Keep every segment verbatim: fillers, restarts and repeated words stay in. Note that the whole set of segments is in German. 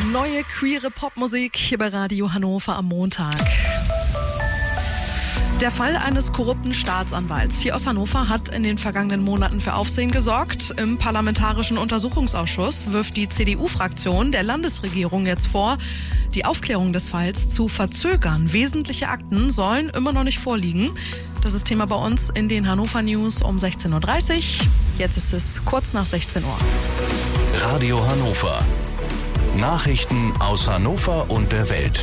Neue queere Popmusik hier bei Radio Hannover am Montag. Der Fall eines korrupten Staatsanwalts hier aus Hannover hat in den vergangenen Monaten für Aufsehen gesorgt. Im Parlamentarischen Untersuchungsausschuss wirft die C D U-Fraktion der Landesregierung jetzt vor, die Aufklärung des Falls zu verzögern. Wesentliche Akten sollen immer noch nicht vorliegen. Das ist Thema bei uns in den Hannover News um sechzehn Uhr dreißig. Jetzt ist es kurz nach sechzehn Uhr. Radio Hannover. Nachrichten aus Hannover und der Welt.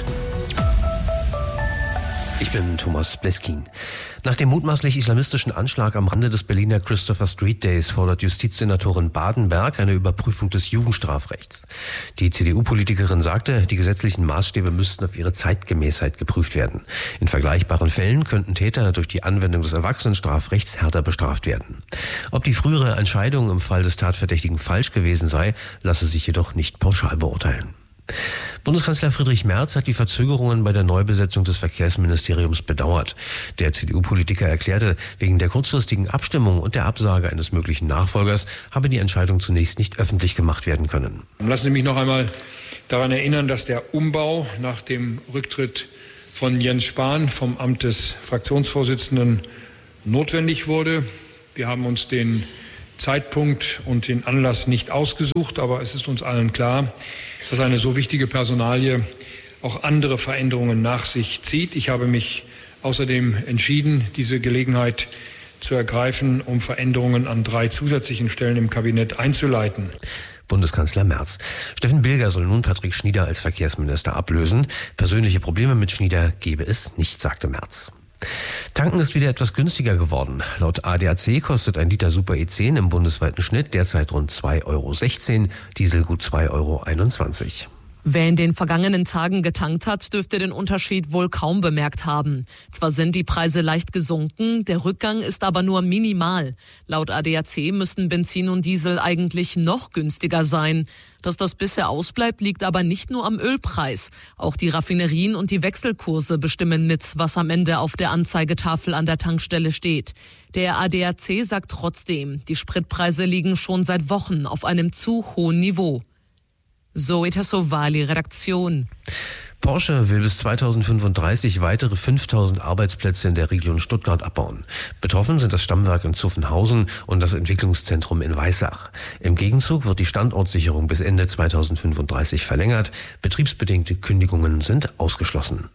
Ich bin Thomas Bleskin. Nach dem mutmaßlich islamistischen Anschlag am Rande des Berliner Christopher Street Days fordert Justizsenatorin Badenberg eine Überprüfung des Jugendstrafrechts. Die C D U-Politikerin sagte, die gesetzlichen Maßstäbe müssten auf ihre Zeitgemäßheit geprüft werden. In vergleichbaren Fällen könnten Täter durch die Anwendung des Erwachsenenstrafrechts härter bestraft werden. Ob die frühere Entscheidung im Fall des Tatverdächtigen falsch gewesen sei, lasse sich jedoch nicht pauschal beurteilen. Bundeskanzler Friedrich Merz hat die Verzögerungen bei der Neubesetzung des Verkehrsministeriums bedauert. Der C D U-Politiker erklärte, wegen der kurzfristigen Abstimmung und der Absage eines möglichen Nachfolgers habe die Entscheidung zunächst nicht öffentlich gemacht werden können. Lassen Sie mich noch einmal daran erinnern, dass der Umbau nach dem Rücktritt von Jens Spahn vom Amt des Fraktionsvorsitzenden notwendig wurde. Wir haben uns den Zeitpunkt und den Anlass nicht ausgesucht, aber es ist uns allen klar, dass eine so wichtige Personalie auch andere Veränderungen nach sich zieht. Ich habe mich außerdem entschieden, diese Gelegenheit zu ergreifen, um Veränderungen an drei zusätzlichen Stellen im Kabinett einzuleiten. Bundeskanzler Merz. Steffen Bilger soll nun Patrick Schnieder als Verkehrsminister ablösen. Persönliche Probleme mit Schnieder gebe es nicht, sagte Merz. Tanken ist wieder etwas günstiger geworden. Laut A D A C kostet ein Liter Super E zehn im bundesweiten Schnitt derzeit rund zwei Euro sechzehn, Diesel gut zwei Euro einundzwanzig. Wer in den vergangenen Tagen getankt hat, dürfte den Unterschied wohl kaum bemerkt haben. Zwar sind die Preise leicht gesunken, der Rückgang ist aber nur minimal. Laut A D A C müssten Benzin und Diesel eigentlich noch günstiger sein. Dass das bisher ausbleibt, liegt aber nicht nur am Ölpreis. Auch die Raffinerien und die Wechselkurse bestimmen mit, was am Ende auf der Anzeigetafel an der Tankstelle steht. Der A D A C sagt trotzdem, die Spritpreise liegen schon seit Wochen auf einem zu hohen Niveau. Zoe Tassovali, Redaktion. Porsche will bis zweitausendfünfunddreißig weitere fünftausend Arbeitsplätze in der Region Stuttgart abbauen. Betroffen sind das Stammwerk in Zuffenhausen und das Entwicklungszentrum in Weissach. Im Gegenzug wird die Standortsicherung bis Ende zweitausendfünfunddreißig verlängert. Betriebsbedingte Kündigungen sind ausgeschlossen.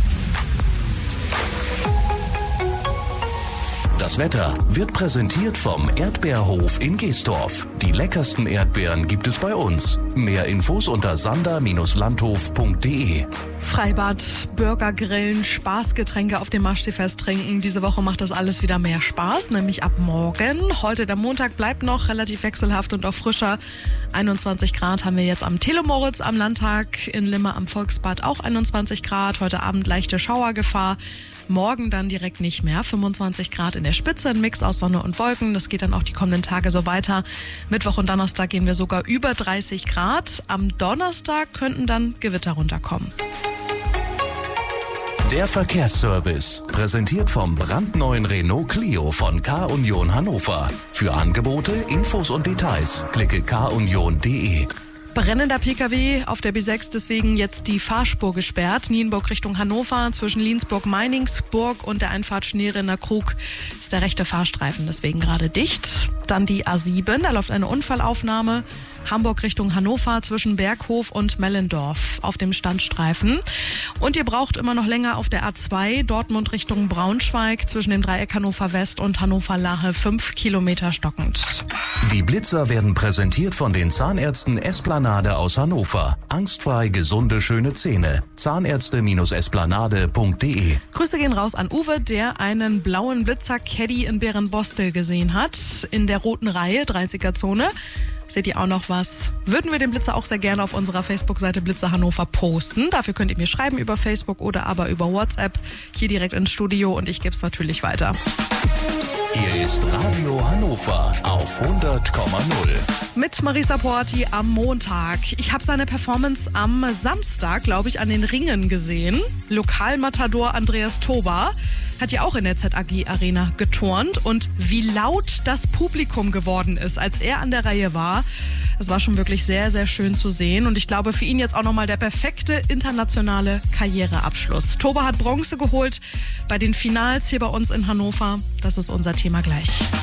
Das Wetter wird präsentiert vom Erdbeerhof in Geesdorf. Die leckersten Erdbeeren gibt es bei uns. Mehr Infos unter sander Bindestrich landhof punkt de. Freibad, Burgergrillen, Spaßgetränke auf dem Maschsee-Fest trinken. Diese Woche macht das alles wieder mehr Spaß, nämlich ab morgen. Heute der Montag bleibt noch relativ wechselhaft und auch frischer. einundzwanzig Grad haben wir jetzt am Telemoritz am Landtag, in Limmer am Volksbad auch einundzwanzig Grad. Heute Abend leichte Schauergefahr. Morgen dann direkt nicht mehr. fünfundzwanzig Grad in der Spitze, ein Mix aus Sonne und Wolken. Das geht dann auch die kommenden Tage so weiter. Mittwoch und Donnerstag gehen wir sogar über dreißig Grad. Am Donnerstag könnten dann Gewitter runterkommen. Der Verkehrsservice, präsentiert vom brandneuen Renault Clio von K-Union Hannover. Für Angebote, Infos und Details klicke k union punkt de. Brennender P K W auf der B sechs, deswegen jetzt die Fahrspur gesperrt. Nienburg Richtung Hannover, zwischen Liensburg-Meiningsburg und der Einfahrt Schneerenner Krug ist der rechte Fahrstreifen deswegen gerade dicht. Dann die A sieben, da läuft eine Unfallaufnahme. Hamburg Richtung Hannover zwischen Berghof und Mellendorf auf dem Standstreifen. Und ihr braucht immer noch länger auf der A zwei, Dortmund Richtung Braunschweig zwischen dem Dreieck Hannover West und Hannover Lahe, fünf Kilometer stockend. Die Blitzer werden präsentiert von den Zahnärzten Esplanade aus Hannover. Angstfrei gesunde, schöne Zähne. Zahnärzte Esplanade punkt de. Grüße gehen raus an Uwe, der einen blauen Blitzer-Caddy in Bärenbostel gesehen hat. In der roten Reihe, dreißiger-Zone. Seht ihr auch noch was? Würden wir den Blitzer auch sehr gerne auf unserer Facebook-Seite Blitzer Hannover posten. Dafür könnt ihr mir schreiben über Facebook oder aber über WhatsApp. Hier direkt ins Studio und ich gebe es natürlich weiter. Hier ist Radio Hannover auf hundert Komma null. Mit Marisa Porti am Montag. Ich habe seine Performance am Samstag, glaube ich, an den Ringen gesehen. Lokalmatador Andreas Toba hat ja auch in der Z A G Arena geturnt. Und wie laut das Publikum geworden ist, als er an der Reihe war, das war schon wirklich sehr, sehr schön zu sehen. Und ich glaube, für ihn jetzt auch nochmal der perfekte internationale Karriereabschluss. Toba hat Bronze geholt bei den Finals hier bei uns in Hannover. Das ist unser Thema gleich.